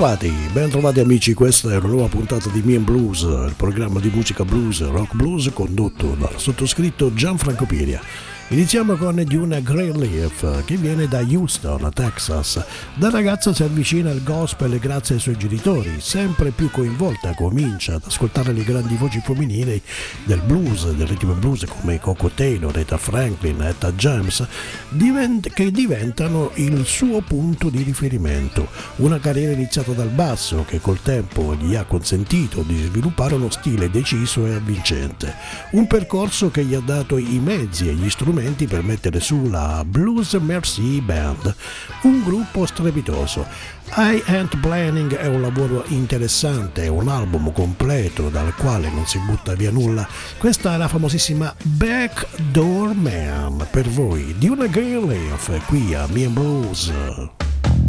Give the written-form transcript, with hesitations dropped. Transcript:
ben trovati amici, questa è una nuova puntata di Me and Blues, il programma di musica blues, rock blues condotto dal sottoscritto Gianfranco Piria. Iniziamo con Dune Greenleaf, che viene da Houston, Texas. Da ragazza si avvicina al gospel grazie ai suoi genitori, sempre più coinvolta comincia ad ascoltare le grandi voci femminili del blues, del rhythm and blues come Coco Taylor, Etta Franklin, Etta James, che diventano il suo punto di riferimento. Una carriera iniziata dal basso che col tempo gli ha consentito di sviluppare uno stile deciso e avvincente. Un percorso che gli ha dato i mezzi e gli strumenti per mettere su la Blues Mercy Band, un gruppo strepitoso. I Ain't Planning è un lavoro interessante, è un album completo dal quale non si butta via nulla. Questa è la famosissima Backdoor Man per voi, Dune Greenleaf, qui a Me and Blues.